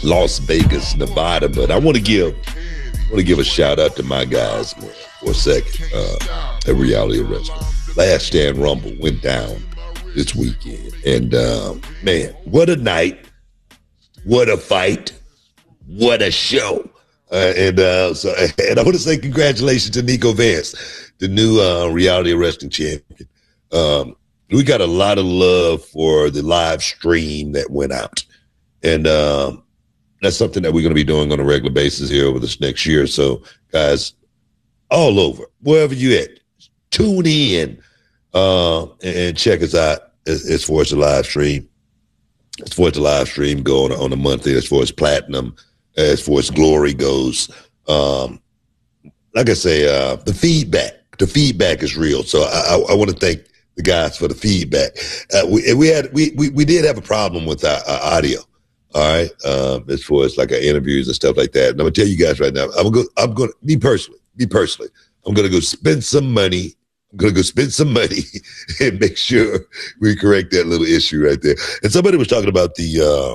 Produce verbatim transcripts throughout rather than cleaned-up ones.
Las Vegas, Nevada. But I want to give I want to give a shout out to my guys man, for a second. Uh, at Reality of Wrestling. Last Stand Rumble went down this weekend. And uh, man, what a night. What a fight. What a show. Uh, and uh, so, and I want to say congratulations to Nico Vance, the new uh, Reality of Wrestling champion. Um, we got a lot of love for the live stream that went out. And um, that's something that we're going to be doing on a regular basis here over this next year. So, guys, all over, wherever you at, tune in uh, and check us out as, as far as the live stream. As far as the live stream go on, on a monthly, as far as platinum, as far as glory goes. Um, like I say, uh, the feedback, the feedback is real. So I, I, I want to thank the guys for the feedback. Uh, we we had we, we we did have a problem with our, our audio. All right, um, as far as like our interviews and stuff like that. And I'm gonna tell you guys right now, I'm gonna I'm gonna me personally, me personally, I'm gonna go spend some money. I'm gonna go spend some money and make sure we correct that little issue right there. And somebody was talking about the uh,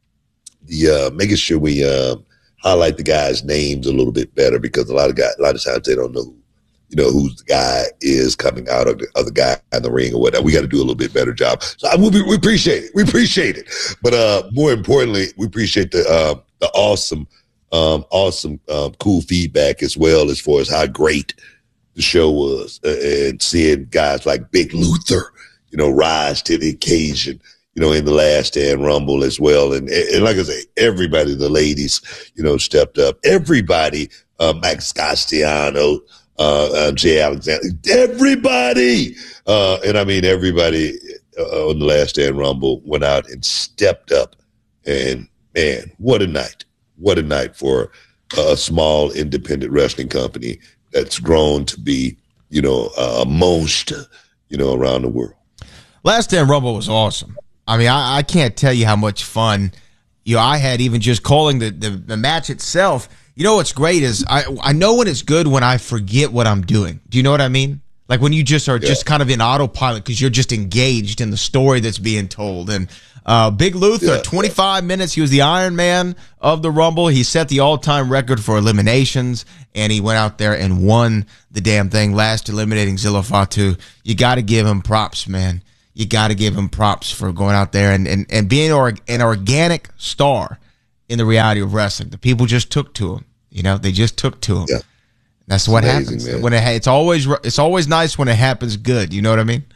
the uh, making sure we uh, highlight the guys' names a little bit better because a lot of guys, a lot of times they don't know, you know, who the guy is coming out of the other guy in the ring or whatever. We got to do a little bit better job. So I, we, we appreciate it. We appreciate it. But uh, more importantly, we appreciate the uh, the awesome, um, awesome, um, cool feedback as well as far as how great the show was, uh, and seeing guys like Big Luther, you know, rise to the occasion, you know, in the Last Stand Rumble as well. And, and like I say, everybody, the ladies, you know, stepped up. Everybody, uh, Max Castellano, uh, uh, Jay Alexander, everybody. Uh, and I mean, everybody uh, on the Last Stand Rumble went out and stepped up. And man, what a night. What a night for a small independent wrestling company that's grown to be, you know, a monster, you know, around the world. Last Stand Rumble was awesome. I mean, I, I can't tell you how much fun, you know, I had even just calling the, the, the match itself. You know what's great is I I know when it's good when I forget what I'm doing. Do you know what I mean? Like when you just are yeah. just kind of in autopilot because you're just engaged in the story that's being told. And uh, Big Luther, yeah, twenty-five yeah. minutes. He was the Iron Man of the Rumble. He set the all-time record for eliminations, and he went out there and won the damn thing, last eliminating Zilla Fatu. You got to give him props, man. You got to give him props for going out there and, and, and being or, an organic star in the reality of wrestling. The people just took to him. You know, they just took to him. Yeah. That's what amazing, happens. Man. When it, it's always it's always nice when it happens good. You know what I mean?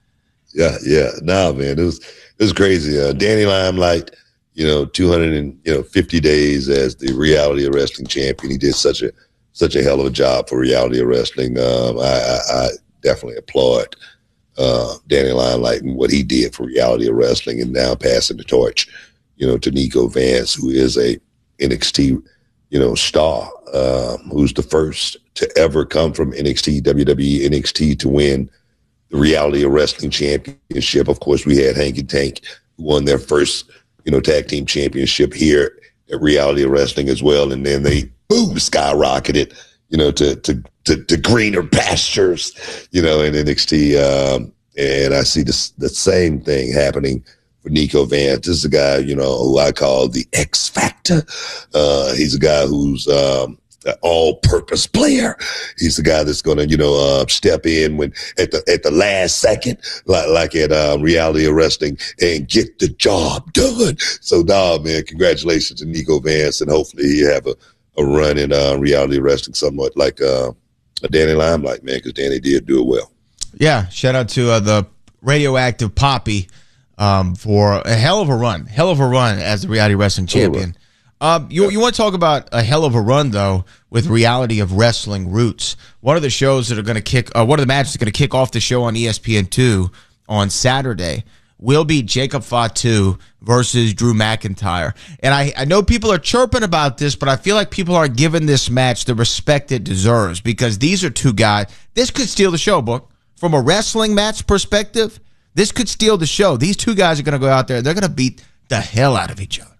Yeah, yeah. Nah, man, it was it was crazy. Uh, Danny Limelight, you know, two hundred fifty days as the Reality of Wrestling champion. He did such a such a hell of a job for Reality of Wrestling. Um, I, I, I definitely applaud uh, Danny Limelight and what he did for Reality of Wrestling, and now passing the torch, you know, to Nico Vance, who is a N X T, you know, star, uh, who's the first to ever come from N X T, W W E N X T to win the Reality of Wrestling championship. Of course, we had Hank and Tank, who won their first, you know, tag team championship here at Reality of Wrestling as well. And then they, boom, skyrocketed, you know, to, to, to, to greener pastures, you know, in N X T. Um, and I see this, the same thing happening for Nico Vance. This is a guy, you know, who I call the X Factor. Uh, he's a guy who's, um, an all-purpose player. He's the guy that's going to, you know, uh, step in when at the at the last second, like like at uh, Reality of Wrestling, and get the job done. So, nah, man, congratulations to Nico Vance, and hopefully he have a, a run in uh, Reality of Wrestling, somewhat like uh, a Danny Limelight, man, because Danny did do it well. Yeah, shout out to uh, the Radioactive Poppy um, for a hell of a run, hell of a run as the Reality Wrestling champion. Um, you you want to talk about a hell of a run, though, with Reality of Wrestling Roots. One of the shows that are going to kick, uh, one of the matches that are going to kick off the show on E S P N two on Saturday will be Jacob Fatu versus Drew McIntyre. And I, I know people are chirping about this, but I feel like people aren't giving this match the respect it deserves, because these are two guys. This could steal the show, book. From a wrestling match perspective, this could steal the show. These two guys are going to go out there. They're going to beat the hell out of each other.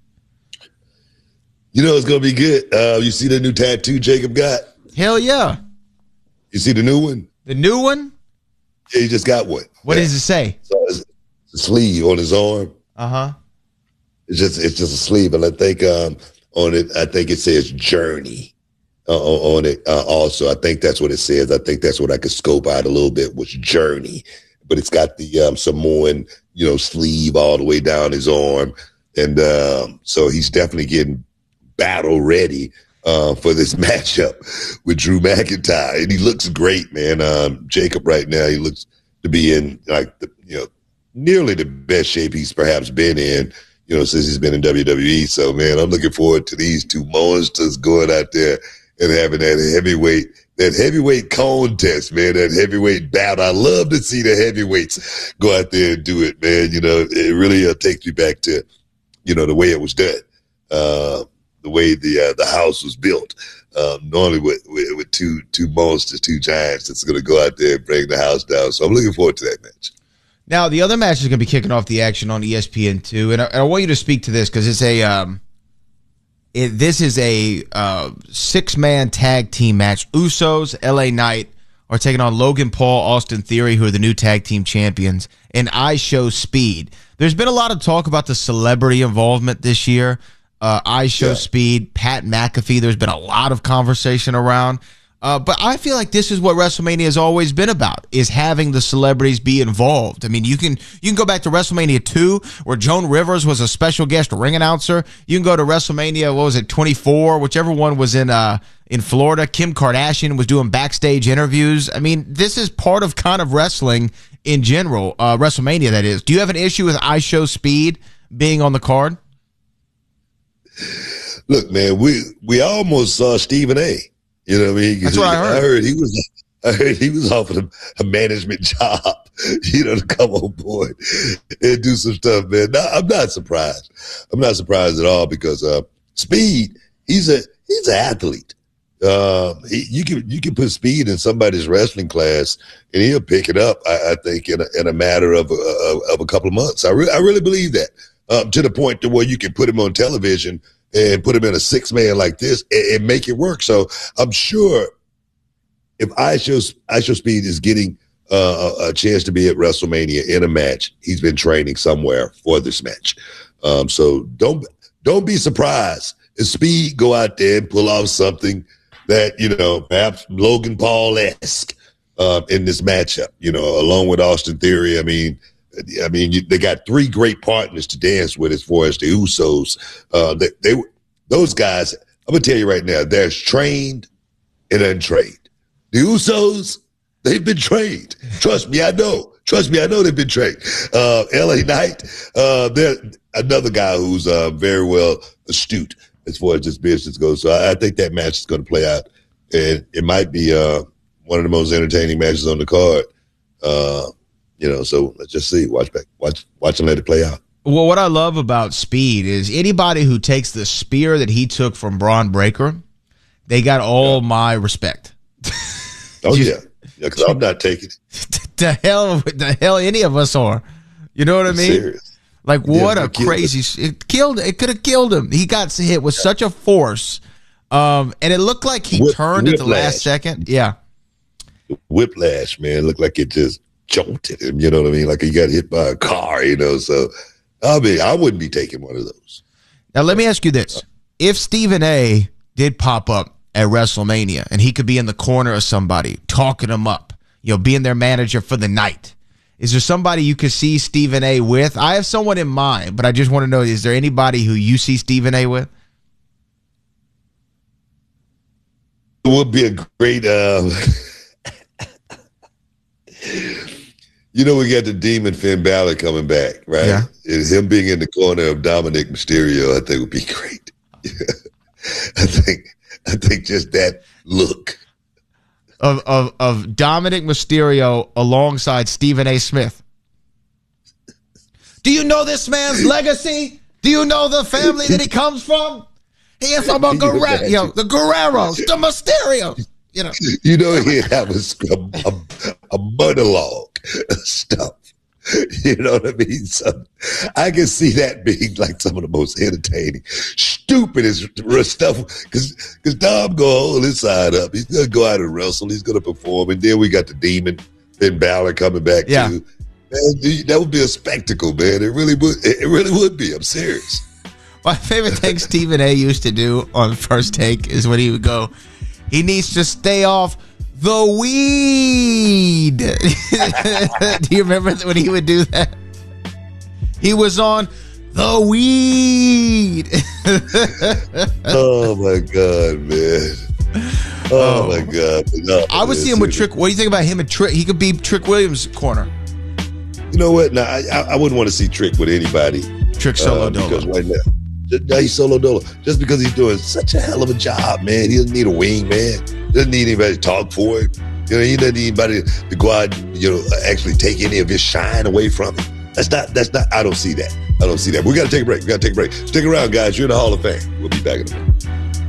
You know it's gonna be good. Uh, you see the new tattoo Jacob got? Hell yeah! You see the new one? The new one? Yeah, he just got one. What yeah. does it say? So it's a sleeve on his arm. Uh huh. It's just it's just a sleeve, and I think um, on it, I think it says Journey uh, on it. Uh, also, I think that's what it says. I think that's what I could scope out a little bit was Journey, but it's got the um, Samoan, you know, sleeve all the way down his arm, and um, so he's definitely getting battle ready uh, for this matchup with Drew McIntyre, and he looks great, man. Um, Jacob right now, he looks to be in like the, you know, nearly the best shape he's perhaps been in, you know, since he's been in W W E. So, man, I'm looking forward to these two monsters going out there and having that heavyweight, that heavyweight contest, man, that heavyweight battle. I love to see the heavyweights go out there and do it, man. You know, it really uh, takes me back to, you know, the way it was done, uh, the way the uh, the house was built. Um, normally with, with, with two two monsters, two giants that's going to go out there and bring the house down. So I'm looking forward to that match. Now, the other match is going to be kicking off the action on E S P N two, and I, and I want you to speak to this because it's a um, it, this is a uh, six-man tag team match. Usos, L A Knight are taking on Logan Paul, Austin Theory, who are the new tag team champions, and I Show Speed. There's been a lot of talk about the celebrity involvement this year. Uh, I Show yeah. Speed, Pat McAfee. There's been a lot of conversation around. Uh, but I feel like this is what WrestleMania has always been about, is having the celebrities be involved. I mean, you can you can go back to WrestleMania two, where Joan Rivers was a special guest ring announcer. You can go to WrestleMania, what was it, twenty-four, whichever one was in uh, in Florida. Kim Kardashian was doing backstage interviews. I mean, this is part of kind of wrestling in general, uh, WrestleMania, that is. Do you have an issue with I Show Speed being on the card? Look, man, we we almost saw Stephen A. You know what I mean? That's what I heard. I heard he was. I heard he was offered a, a management job. You know, to come on board and do some stuff, man. No, I'm not surprised. I'm not surprised at all because uh, Speed, he's a he's an athlete. Uh, he, you can you can put Speed in somebody's wrestling class and he'll pick it up. I, I think in a, in a matter of of, of a couple of months. I really I really believe that. Um, to the point to where you can put him on television and put him in a six man like this and, and make it work. So I'm sure if I show I show Speed is getting uh, a, a chance to be at WrestleMania in a match, he's been training somewhere for this match. Um, so don't don't be surprised if Speed go out there and pull off something that, you know, perhaps Logan Paul-esque uh, in this matchup, you know, along with Austin Theory. I mean, I mean, you, they got three great partners to dance with as far as the Usos. Uh, they, they, those guys, I'm going to tell you right now, they're trained and untrained. The Usos, they've been trained. Trust me, I know. Trust me, I know they've been trained. Uh, L A Knight, uh, they're another guy who's uh, very well astute as far as this business goes. So I, I think that match is going to play out. And it might be uh, one of the most entertaining matches on the card. Uh, You know, so let's just see. Watch back. Watch, watch and let it play out. Well, what I love about Speed is anybody who takes the spear that he took from Braun Breaker, they got all yeah. my respect. Oh yeah, yeah. Because I'm not taking it. The hell, the hell, any of us are. You know what I'm I mean? Serious. Like what yeah, a crazy! It. it killed. It could have killed him. He got hit with such a force, um, and it looked like he Whip, turned whiplash. At the last second. Yeah, whiplash, man. Looked like it just jolted him, you know what I mean? Like he got hit by a car, you know. So, I mean, I wouldn't be taking one of those. Now, let me ask you this. If Stephen A. did pop up at WrestleMania and he could be in the corner of somebody, talking them up, you know, being their manager for the night, is there somebody you could see Stephen A. with? I have someone in mind, but I just want to know, is there anybody who you see Stephen A. with? It would be a great... Uh, you know, we got the Demon Finn Balor coming back, right? Yeah. And him being in the corner of Dominic Mysterio, I think would be great. I think, I think just that look of of of Dominic Mysterio alongside Stephen A. Smith. Do you know this man's legacy? Do you know the family that he comes from? He is from a Guerrero, you know, the Guerreros, the Mysterios. You know, you know, he'd have a, a, a monologue stuff. You know what I mean? So I can see that being like some of the most entertaining, stupidest stuff. Because because Dom go hold his side up. He's gonna go out and wrestle. He's gonna perform, and then we got the Demon Finn Balor coming back yeah. too. Man, that would be a spectacle, man. It really would. It really would be. I'm serious. My favorite thing Stephen A. used to do on First Take is when he would go, he needs to stay off the weed. Do you remember when he would do that? He was on the weed. Oh, my God, man. Oh, oh. my God. No, I would see him with Trick. What do you think about him and Trick? He could be Trick Williams' corner. You know what? Now, I, I wouldn't want to see Trick with anybody. Trick solo uh, dolo. Because right now, now he's solo dolo. Just because he's doing such a hell of a job, man. He doesn't need a wing, man. Doesn't need anybody to talk for him. You know, he doesn't need anybody to go out and, you know, actually take any of his shine away from him. That's not, that's not, I don't see that. I don't see that. We got to take a break. We got to take a break. Stick around, guys. You're in the Hall of Fame. We'll be back in a minute.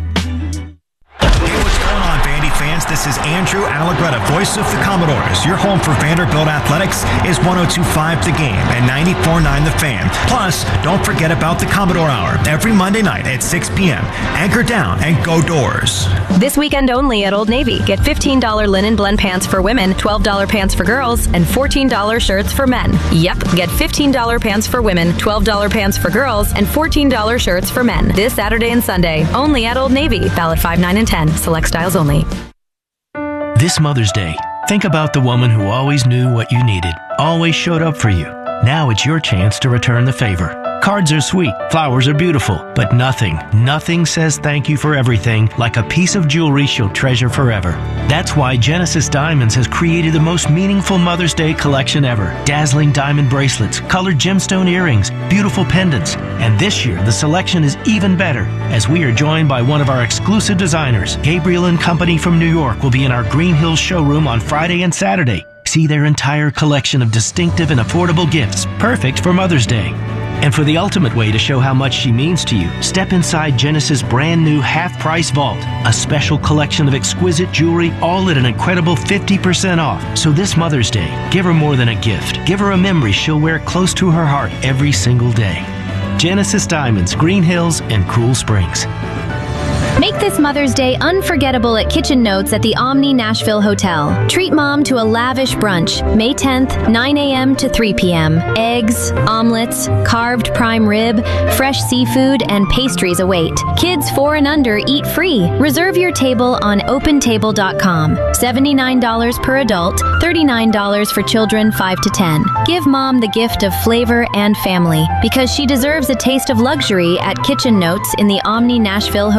Hey, what's going on, Vandy fans? This is Andrew Allegretta, voice of the Commodores. Your home for Vanderbilt Athletics is one oh two point five The Game and ninety-four point nine The Fan. Plus, don't forget about the Commodore Hour every Monday night at six p.m. Anchor down and go Doors. This weekend only at Old Navy. Get fifteen dollars linen blend pants for women, twelve dollars pants for girls, and fourteen dollars shirts for men. Yep, get fifteen dollars pants for women, twelve dollars pants for girls, and fourteen dollars shirts for men. This Saturday and Sunday, only at Old Navy. Valid five, nine, and ten. Select styles only. This Mother's Day, think about the woman who always knew what you needed, always showed up for you. Now it's your chance to return the favor. Cards are sweet, flowers are beautiful, but nothing, nothing says thank you for everything like a piece of jewelry she'll treasure forever. That's why Genesis Diamonds has created the most meaningful Mother's Day collection ever. Dazzling diamond bracelets, colored gemstone earrings, beautiful pendants. And this year, the selection is even better as we are joined by one of our exclusive designers. Gabriel and Company from New York will be in our Green Hills showroom on Friday and Saturday. See their entire collection of distinctive and affordable gifts, perfect for Mother's Day. And for the ultimate way to show how much she means to you, step inside Genesis' brand new half-price vault, a special collection of exquisite jewelry, all at an incredible fifty percent off. So this Mother's Day, give her more than a gift. Give her a memory she'll wear close to her heart every single day. Genesis Diamonds, Green Hills, and Cool Springs. Make this Mother's Day unforgettable at Kitchen Notes at the Omni Nashville Hotel. Treat Mom to a lavish brunch, May tenth, nine a.m. to three p.m. Eggs, omelets, carved prime rib, fresh seafood, and pastries await. Kids four and under eat free. Reserve your table on open table dot com. seventy-nine dollars per adult, thirty-nine dollars for children five to ten. Give Mom the gift of flavor and family because she deserves a taste of luxury at Kitchen Notes in the Omni Nashville Hotel.